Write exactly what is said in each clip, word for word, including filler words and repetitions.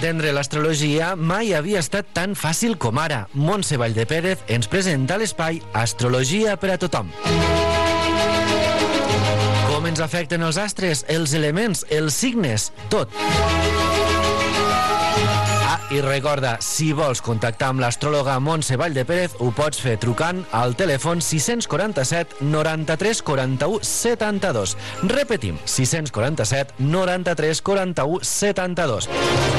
entendre l'astrologia mai havia estat tan fàcil com ara. Montse Valldepérez ens presenta l'espai Astrologia per a tothom. Com ens afecten els astres, els elements, els signes, tot. Ah, i recorda, si vols contactar amb l'astròloga Montse Valldepérez, ho pots fer trucant al telèfon sis quatre set noranta-tres quaranta-u setanta-dos. Repetim, sis quaranta-set noranta-tres quaranta-u setanta-dos.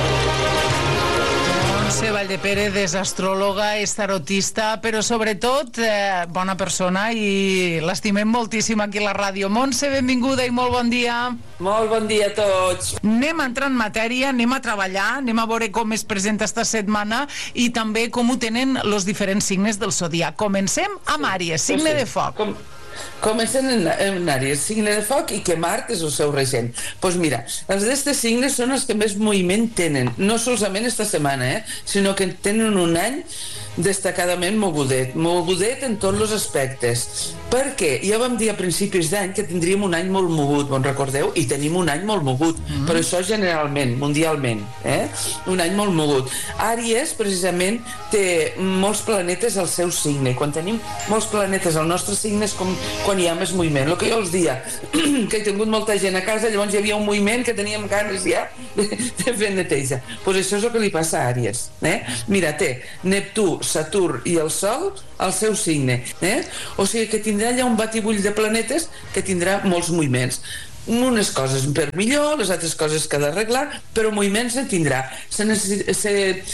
Montse Valldepérez és astròloga, és tarotista, però sobretot eh, bona persona i l'estimem moltíssim aquí a la ràdio. Montse, benvinguda i molt bon dia. Molt bon dia a tots. Anem a entrar en matèria, anem a treballar, anem a veure com es presenta esta setmana i també com ho tenen els diferents signes del zodiac. Comencem amb Àries, signe de foc. Com... Comencen en, en Àries, signe de foc, i que Mart és el seu regent. Doncs pues mira, els d'estes signes són els que més moviment tenen, no solament esta setmana, eh? sinó que tenen un any destacadament mogudet, mogudet en tots els aspectes. Per què? Ja vam dir a principis d'any que tindríem un any molt mogut, bon recordeu? I tenim un any molt mogut, mm. però això generalment, mundialment, eh? un any molt mogut. Àries, precisament, té molts planetes al seu signe. Quan tenim molts planetes al nostre signe és com quan hi ha més moviment. El que jo us dia, que he tingut molta gent a casa, llavors hi havia un moviment que teníem ganes ja de, de fer neteja. Doncs pues això és el que li passa a Àries. Eh? Mira, té Neptú, Saturn i el Sol al seu signe. Eh? O sigui que tindrà allà un batibull de planetes que tindrà molts moviments. Unes coses per millor, les altres coses que ha d'arreglar, però moviments en tindrà. Se, se,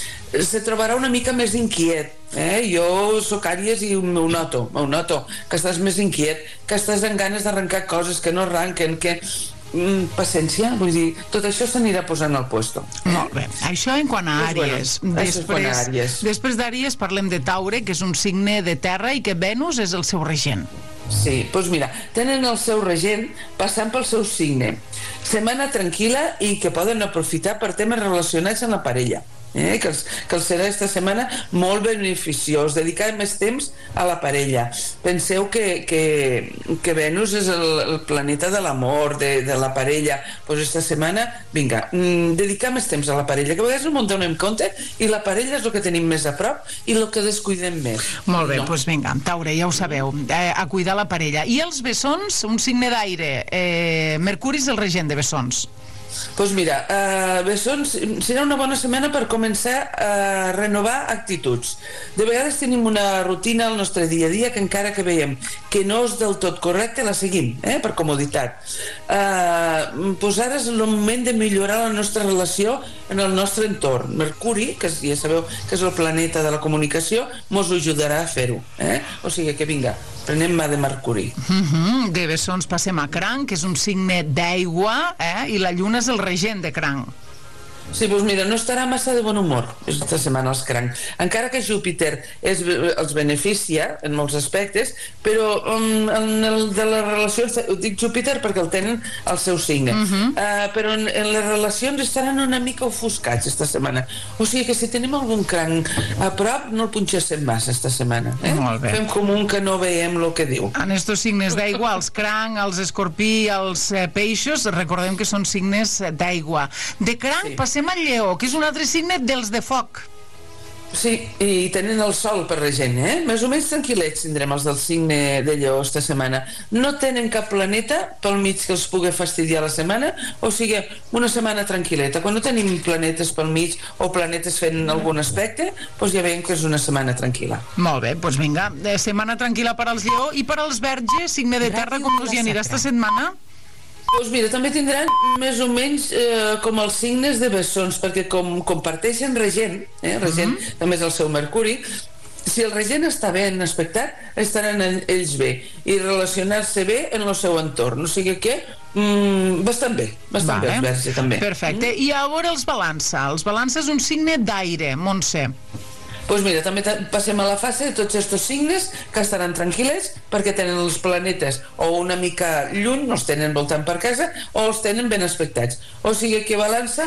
se trobarà una mica més inquiet. Eh? Jo soc Àries i ho noto, ho noto, que estàs més inquiet, que estàs amb ganes d'arrencar coses que no arranquen, que... Mm, paciència, vull dir, tot això s'anirà posant al puesto. Molt bé, això en quant a Àries. Bueno, després, després d'Àries parlem de Taure, que és un signe de terra i que Venus és el seu regent. Sí, doncs mira, tenen el seu regent passant pel seu signe. Setmana tranquil·la i que poden aprofitar per temes relacionats amb la parella. Eh, que, els, que els serà esta setmana molt beneficiós, dedicar més temps a la parella. Penseu que, que, que Venus és el, el planeta de l'amor, de, de la parella. Doncs esta setmana, vinga, mm, dedicar més temps a la parella, que a vegades no m'ho donem compte, i la parella és el que tenim més a prop i el que descuidem més. Molt bé, no. doncs vinga, Taure, ja ho sabeu, eh, a cuidar la parella. I els bessons, un signe d'aire, eh, Mercuri és el regent de bessons. Doncs pues mira, uh, bessons, serà una bona setmana per començar a renovar actituds. De vegades tenim una rutina al nostre dia a dia que encara que veiem que no és del tot correcte, la seguim, eh, per comoditat. Uh, doncs ara és el moment de millorar la nostra relació en el nostre entorn. Mercuri, que ja sabeu que és el planeta de la comunicació, mos ajudarà a fer-ho. Eh? O sigui que vinga, prenem mà de Mercuri. Mm-hmm. De bessons passem a Cranc, que és un signe d'aigua, eh? I la lluna és el regent de Cranc. Sí, doncs mira, no estarà massa de bon humor aquesta setmana els Cranc. Encara que Júpiter és, els beneficia en molts aspectes, però um, en el de les relacions, dic Júpiter perquè el tenen al seu signe, uh-huh. uh, però en, en les relacions estaran una mica ofuscats esta setmana. O sigui que si tenim algun Cranc a prop, no el punxessem massa esta setmana. Eh? Molt bé. Fem com un que no veiem el que diu. En estos signes d'aigua, els Cranc, els Escorpí, els eh, peixos, recordem que són signes d'aigua. De Cranc sí. Passem al Lleó, que és un altre signe dels de foc. Sí, i tenen el sol per regent, eh? Més o menys tranquil·lets tindrem els del signe de Lleó esta setmana. No tenen cap planeta pel mig que els pugui fastidiar la setmana, o sigui, una setmana tranquil·leta. Quan no tenim planetes pel mig o planetes fent algun aspecte, doncs ja veiem que és una setmana tranquil·la. Molt bé, doncs vinga, setmana tranquil·la per als Lleó i per als Verge, signe de terra, com us hi anirà esta setmana? Doncs mira, també tindran més o menys eh, com els signes de bessons, perquè com comparteixen regent, eh, regent uh-huh. també és el seu Mercuri, si el regent està ben aspectat, estaran ells bé, i relacionar-se bé en el seu entorn. O sigui que mm, bastant bé, bastant vale. Bé els Verge també. Perfecte, mm. I a veure els balança. Els balança és un signe d'aire, Montse. Doncs pues mira, també passem a la fase de tots aquests signes que estaran tranquil·lets perquè tenen els planetes o una mica lluny, no els tenen voltant per casa, o els tenen ben aspectats. O sigui que balança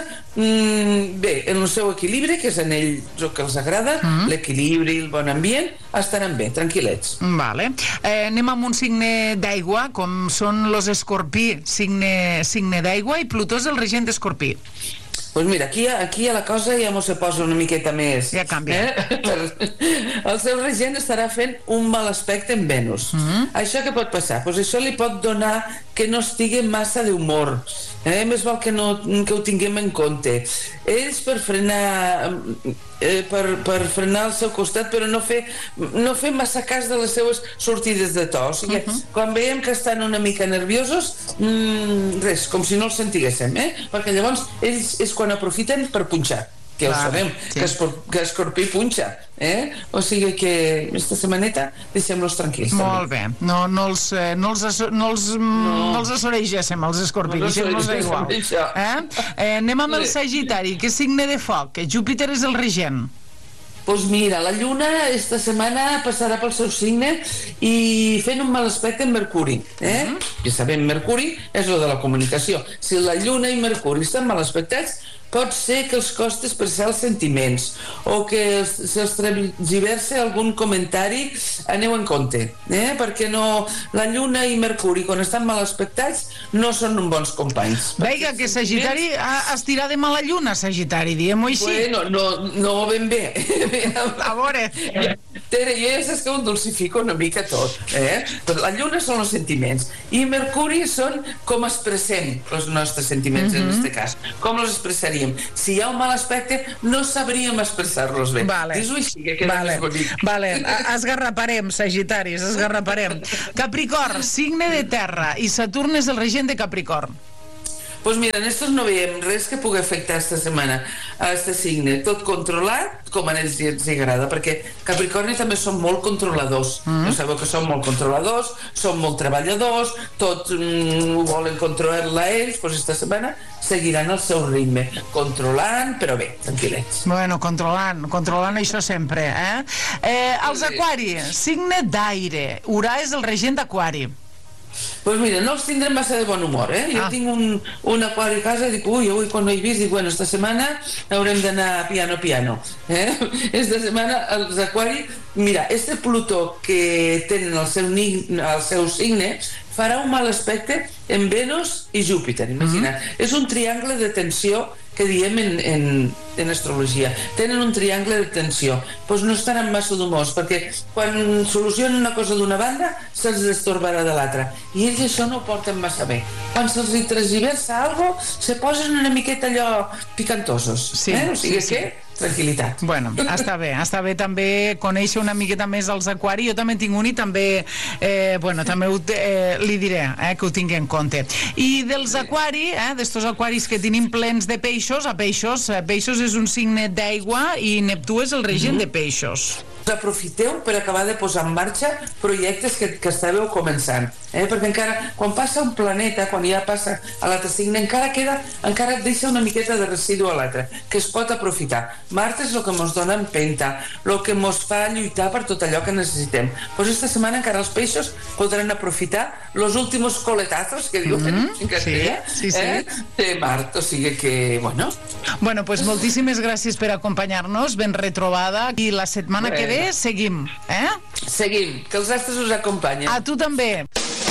mmm, bé, en el seu equilibri, que és en ells el que els agrada, mm. l'equilibri, el bon ambient, estaran bé, tranquil·lets. Vale. Eh, anem amb un signe d'aigua, com són los Escorpí, signe, signe d'aigua, i Plutó és el regent d'Escorpí. pues mira, aquí, aquí a la cosa ja m'ho se posa una miqueta més. Ja canvia. Eh? El seu regent estarà fent un mal aspecte en Venus. Mm-hmm. Això què pot passar? Pues això li pot donar que no estigui massa d'humor. Eh? Més val que, no, que ho tinguem en compte. Ells per frenar... Eh, per, per frenar al seu costat, però no fer, no fer massa cas de les seues sortides de to. O sigui, uh-huh. quan veiem que estan una mica nerviosos, mmm, res, com si no els sentiguéssim, eh? Perquè llavors ells és quan aprofiten per punxar, que Clar, ho sabem, sí. que, espor, que Escorpí punxa, eh? O sigui que aquesta setmaneta deixem-los tranquils. Molt també. bé, no, no els eh, no els, no els, no. No els assoregéssim, els Escorpí, no deixem-los igual. Eh? Eh, anem amb el Sagitari, que signe de foc, Júpiter és el regent. Doncs pues mira, la Lluna esta setmana passarà pel seu signe i fent un mal aspecte amb Mercuri. Eh? Uh -huh. Ja sabem, Mercuri és lo de la comunicació. Si la Lluna i Mercuri estan mal aspectats, pot ser que els costi expressar els sentiments o que se'ls transverse algun comentari, aneu en compte, eh? perquè no, la Lluna i Mercuri, quan estan mal aspectats, no són bons companys. Vinga, que Sagitari estirà de mala lluna, Sagitari, diguem-ho així. Bueno, no, no ben bé. A veure... Tere, jo ja saps que ho dulcifico una mica tot, eh? La Lluna són els sentiments i Mercuri són com expressem els nostres sentiments, mm-hmm. en aquest cas. Com els expressaríem? Si hi ha un mal aspecte, no sabríem expressar-los bé. Vale. Dis-ho així, que queda vale. més bonic. Vale. Esgarraparem, Sagitaris, esgarraparem. Capricorn, signe de terra, i Saturn és el regent de Capricorn. Pues mira, en estos no veiem res que pugui afectar esta setmana a este signe. Tot controlat, com a ells els agrada, perquè Capricorni també són molt controladors. Mm. No sabeu que són molt controladors, són molt treballadors, tot mm, ho volen controlar ells, doncs esta setmana seguiran el seu ritme, controlant, però bé, tranquil·lets. Bueno, controlant, controlant això sempre, eh? eh els Aquari, signe d'aire. Urà és el regent d'Aquari. Pues mira, no els tindrem massa de bon humor, eh? Jo ah. tinc un, un aquari a casa i dic, ui, avui quan no he vist, dic, bueno, esta setmana haurem d'anar piano piano, eh? Esta setmana els aquari, mira, este Plutó que tenen el seu, el seu signe farà un mal aspecte en Venus i Júpiter, imagina. Mm-hmm. És un triangle de tensió que diem en, en, en astrologia. Tenen un triangle de tensió. Doncs no estaran massa d'humors, perquè quan solucionen una cosa d'una banda, se'ls destorbarà de l'altra. I ells això no ho porten massa bé. Quan se'ls hi transversa alguna cosa, se posen una miqueta allò picantosos. Sí, eh? O sigui sí, que... sí. tranquil·litat. Bueno, està bé, està bé també conèixer una miqueta més els aquari. Jo també tinc un i també, eh, bueno, també ho, eh, li diré eh, que ho tingui en compte. I dels aquari, eh, d'estos aquaris que tenim plens de peixos, a peixos, eh, peixos és un signe d'aigua i Neptú és el regent mm-hmm. de peixos. Aprofiteu per acabar de posar en marxa projectes que, que estàveu començant, eh? perquè encara quan passa un planeta, quan ja passa a l'altre signe, encara queda, encara et deixa una miqueta de residu a l'altre, que es pot aprofitar. Marte és el que ens dona empenta, el que ens fa lluitar per tot allò que necessitem. Pues esta setmana encara els peixos podran aprofitar los últimos coletazos que diuen mm-hmm. en castellà, sí, sí, sí. Eh? de Marte, o sigui que, bueno... Bueno, pues moltíssimes gràcies per acompanyar-nos, ben retrobada, i la setmana Bé. que ve seguim, eh? Seguim, que els astres us acompanyen. A tu també.